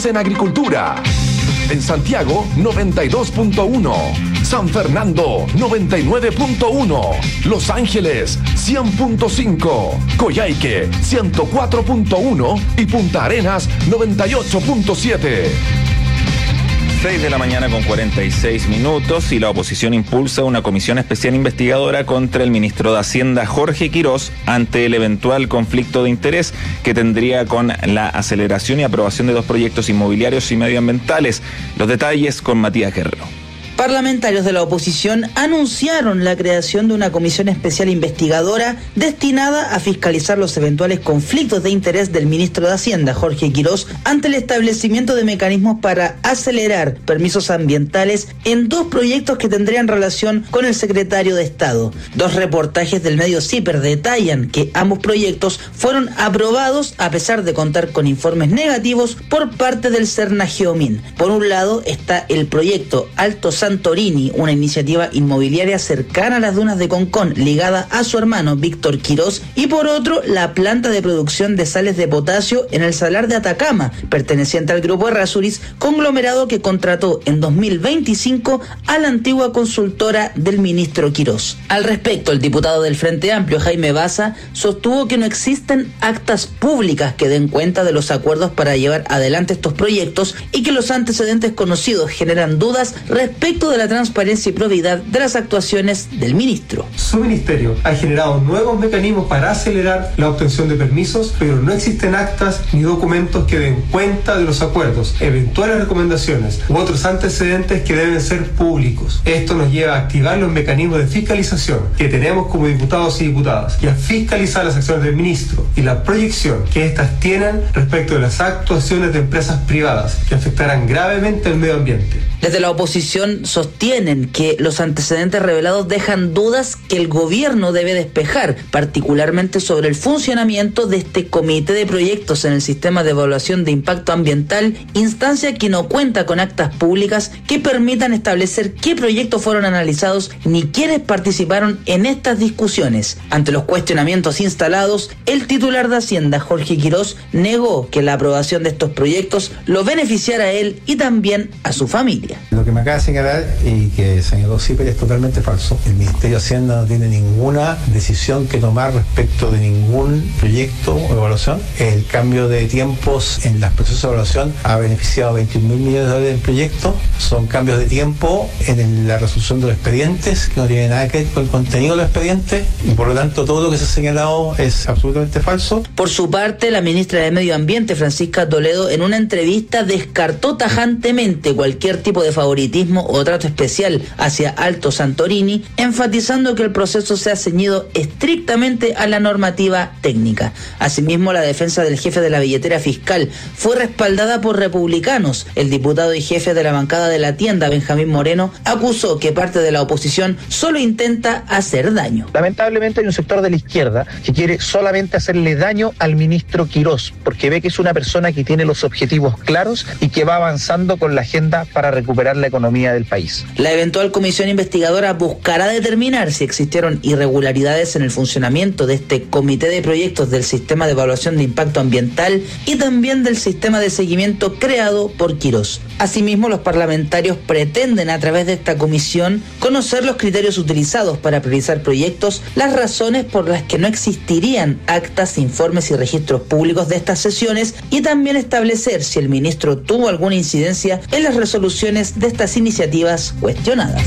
en agricultura. En Santiago, 92.1. San Fernando, 99.1. Los Ángeles, 100.5. Coyhaique, 104.1. Y Punta Arenas, 98.7. 6 de la mañana con 46 minutos y la oposición impulsa una comisión especial investigadora contra el ministro de Hacienda, Jorge Quirós, ante el eventual conflicto de interés que tendría con la aceleración y aprobación de 2 proyectos inmobiliarios y medioambientales. Los detalles con Matías Guerrero. Parlamentarios de la oposición anunciaron la creación de una comisión especial investigadora destinada a fiscalizar los eventuales conflictos de interés del ministro de Hacienda, Jorge Quirós, ante el establecimiento de mecanismos para acelerar permisos ambientales en 2 proyectos que tendrían relación con el secretario de Estado. 2 reportajes del medio CIPER detallan que ambos proyectos fueron aprobados a pesar de contar con informes negativos por parte del Cernageomin. Por un lado está el proyecto Alto Santorini, una iniciativa inmobiliaria cercana a las dunas de Concón, ligada a su hermano Víctor Quirós, y por otro, la planta de producción de sales de potasio en el Salar de Atacama, perteneciente al grupo Errázuriz, conglomerado que contrató en 2025 a la antigua consultora del ministro Quirós. Al respecto, el diputado del Frente Amplio, Jaime Baza, sostuvo que no existen actas públicas que den cuenta de los acuerdos para llevar adelante estos proyectos y que los antecedentes conocidos generan dudas respecto de la transparencia y probidad de las actuaciones del ministro. Su ministerio ha generado nuevos mecanismos para acelerar la obtención de permisos, pero no existen actas ni documentos que den cuenta de los acuerdos, eventuales recomendaciones u otros antecedentes que deben ser públicos. Esto nos lleva a activar los mecanismos de fiscalización que tenemos como diputados y diputadas y a fiscalizar las acciones del ministro y la proyección que éstas tienen respecto de las actuaciones de empresas privadas que afectarán gravemente al medio ambiente. Desde la oposición sostienen que los antecedentes revelados dejan dudas que el gobierno debe despejar, particularmente sobre el funcionamiento de este comité de proyectos en el sistema de evaluación de impacto ambiental, instancia que no cuenta con actas públicas que permitan establecer qué proyectos fueron analizados ni quiénes participaron en estas discusiones. Ante los cuestionamientos instalados, el titular de Hacienda, Jorge Quirós, negó que la aprobación de estos proyectos lo beneficiara a él y también a su familia. Lo que me acaba de señalar y que señaló CIPER es totalmente falso. El Ministerio de Hacienda no tiene ninguna decisión que tomar respecto de ningún proyecto o evaluación. El cambio de tiempos en los procesos de evaluación ha beneficiado a 21.000 millones de dólares del proyecto. Son cambios de tiempo en la resolución de los expedientes que no tiene nada que ver con el contenido de los expedientes y por lo tanto todo lo que se ha señalado es absolutamente falso. Por su parte, la ministra de Medio Ambiente, Francisca Toledo, en una entrevista descartó tajantemente cualquier tipo de favoritismo o trato especial hacia Alto Santorini, enfatizando que el proceso se ha ceñido estrictamente a la normativa técnica. Asimismo, la defensa del jefe de la billetera fiscal fue respaldada por republicanos. El diputado y jefe de la bancada de la tienda, Benjamín Moreno, acusó que parte de la oposición solo intenta hacer daño. Lamentablemente hay un sector de la izquierda que quiere solamente hacerle daño al ministro Quirós, porque ve que es una persona que tiene los objetivos claros y que va avanzando con la agenda para recuperar la economía del país. La eventual comisión investigadora buscará determinar si existieron irregularidades en el funcionamiento de este comité de proyectos del sistema de evaluación de impacto ambiental y también del sistema de seguimiento creado por Quirós. Asimismo, los parlamentarios pretenden a través de esta comisión conocer los criterios utilizados para priorizar proyectos, las razones por las que no existirían actas, informes y registros públicos de estas sesiones y también establecer si el ministro tuvo alguna incidencia en las resoluciones de estas iniciativas cuestionadas.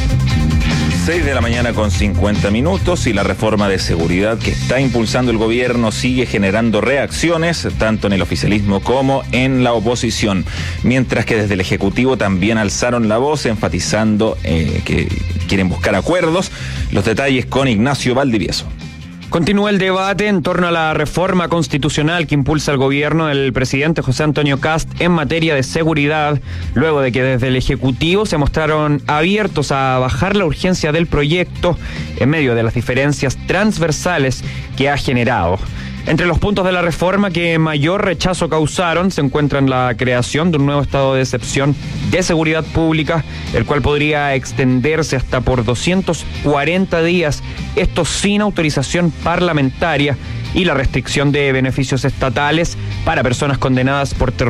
6 de la mañana con 50 minutos y la reforma de seguridad que está impulsando el gobierno sigue generando reacciones tanto en el oficialismo como en la oposición, mientras que desde el Ejecutivo también alzaron la voz enfatizando que quieren buscar acuerdos. Los detalles con Ignacio Valdivieso. Continúa el debate en torno a la reforma constitucional que impulsa el gobierno del presidente José Antonio Kast en materia de seguridad, luego de que desde el Ejecutivo se mostraron abiertos a bajar la urgencia del proyecto en medio de las diferencias transversales que ha generado. Entre los puntos de la reforma que mayor rechazo causaron se encuentran la creación de un nuevo estado de excepción de seguridad pública, el cual podría extenderse hasta por 240 días, esto sin autorización parlamentaria, y la restricción de beneficios estatales para personas condenadas por terrorismo